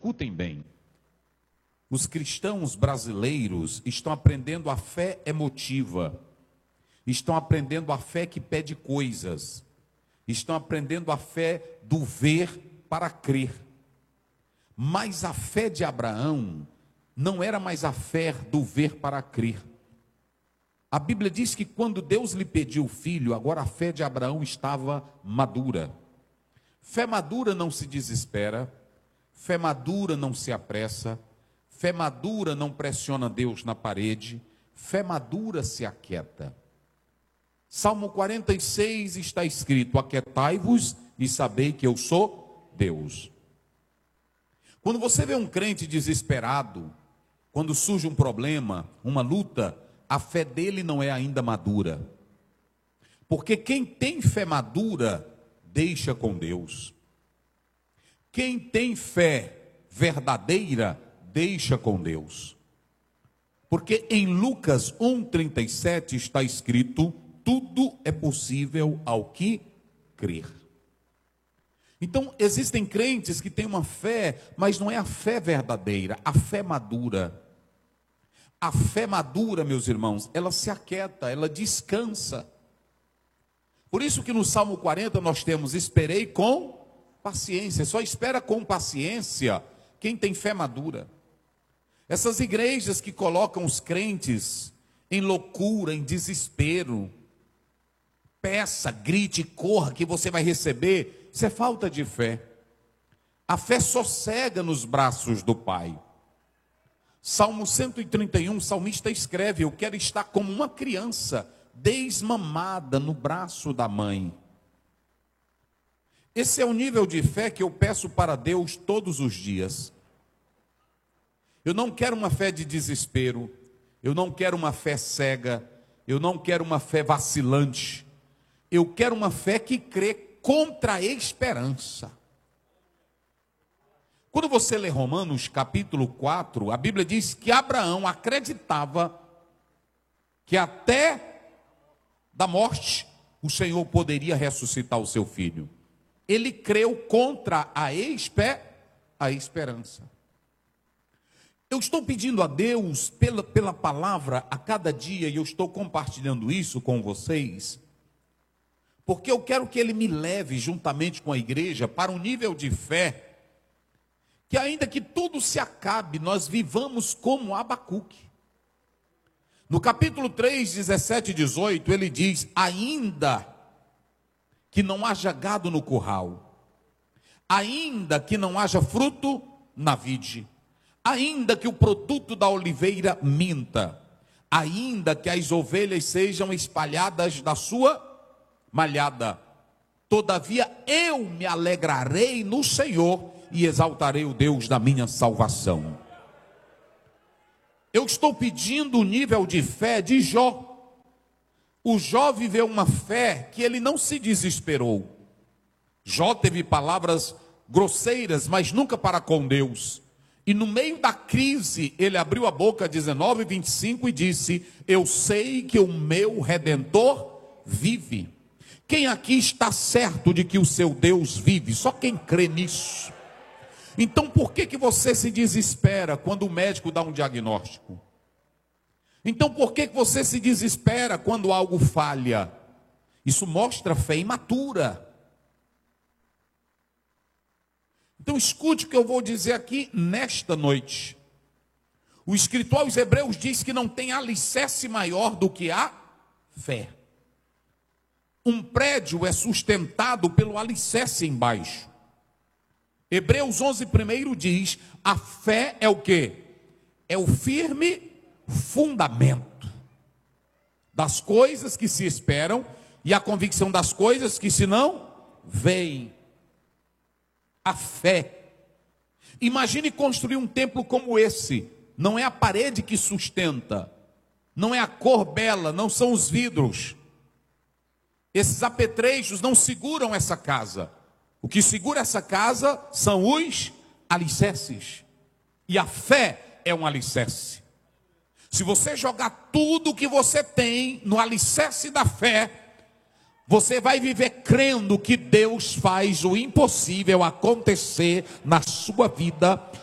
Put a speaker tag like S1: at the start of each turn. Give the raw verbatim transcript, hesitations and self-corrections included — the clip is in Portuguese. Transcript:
S1: Escutem bem. Os cristãos brasileiros estão aprendendo a fé emotiva, estão aprendendo a fé que pede coisas, estão aprendendo a fé do ver para crer. Mas a fé de Abraão não era mais a fé do ver para crer. A Bíblia diz que quando Deus lhe pediu filho, agora a fé de Abraão estava madura. Fé madura não se desespera, fé madura não se apressa, fé madura não pressiona Deus na parede, fé madura se aquieta. Salmo quarenta e seis está escrito: aquietai-vos e sabei que eu sou Deus. Quando você vê um crente desesperado, quando surge um problema, uma luta, a fé dele não é ainda madura. Porque quem tem fé madura, deixa com Deus. Quem tem fé verdadeira, deixa com Deus. Porque em Lucas um, trinta e sete está escrito: tudo é possível ao que crer. Então, existem crentes que têm uma fé, mas não é a fé verdadeira, a fé madura. A fé madura, meus irmãos, ela se aquieta, ela descansa. Por isso que no Salmo quarenta nós temos: esperei com paciência. Só espera com paciência quem tem fé madura. Essas igrejas que colocam os crentes em loucura, em desespero, peça, grite, corra que você vai receber, isso é falta de fé. A fé sossega nos braços do Pai. Salmo cento e trinta e um, o salmista escreve: eu quero estar como uma criança desmamada no braço da mãe. Esse é o nível de fé que eu peço para Deus todos os dias. Eu não quero uma fé de desespero, eu não quero uma fé cega, eu não quero uma fé vacilante, eu quero uma fé que crê contra a esperança. Quando você lê Romanos capítulo quatro, a Bíblia diz que Abraão acreditava que até da morte o Senhor poderia ressuscitar o seu filho. Ele creu contra a, esper, a esperança. Eu estou pedindo a Deus pela, pela palavra a cada dia, e eu estou compartilhando isso com vocês, porque eu quero que Ele me leve juntamente com a igreja para um nível de fé que, ainda que tudo se acabe, nós vivamos como Abacuque. No capítulo três, dezessete e dezoito, ele diz: ainda que não haja gado no curral, ainda que não haja fruto na vide, ainda que o produto da oliveira minta, ainda que as ovelhas sejam espalhadas da sua malhada, todavia eu me alegrarei no Senhor e exaltarei o Deus da minha salvação. Eu estou pedindo o nível de fé de Jó. O Jó viveu uma fé que ele não se desesperou. Jó teve palavras grosseiras, mas nunca para com Deus. E no meio da crise, ele abriu a boca, dezenove, vinte e cinco, e disse: eu sei que o meu Redentor vive. Quem aqui está certo de que o seu Deus vive? Só quem crê nisso. Então por que que você se desespera quando o médico dá um diagnóstico? Então por que que você se desespera quando algo falha? Isso mostra fé imatura. Então escute o que eu vou dizer aqui nesta noite. O escritor aos Hebreus diz que não tem alicerce maior do que a fé. Um prédio é sustentado pelo alicerce embaixo. Hebreus onze, primeiro diz: a fé é o quê? É o firme fundamento das coisas que se esperam e a convicção das coisas que se não veem. A fé. Imagine construir um templo como esse. Não é a parede que sustenta, não é a cor bela, não são os vidros. Esses apetrechos não seguram essa casa. O que segura essa casa são os alicerces. E a fé é um alicerce. Se você jogar tudo o que você tem no alicerce da fé, você vai viver crendo que Deus faz o impossível acontecer na sua vida,